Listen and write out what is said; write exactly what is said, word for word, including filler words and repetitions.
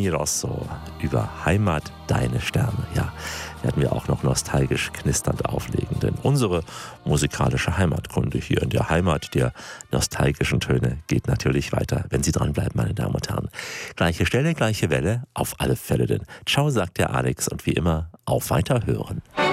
Gianni Rosso über Heimat, deine Sterne. Ja, werden wir auch noch nostalgisch knisternd auflegen, denn unsere musikalische Heimatkunde hier in der Heimat der nostalgischen Töne geht natürlich weiter, wenn Sie dranbleiben, meine Damen und Herren. Gleiche Stelle, gleiche Welle, auf alle Fälle denn. Ciao, sagt der Alex und wie immer, auf Weiterhören.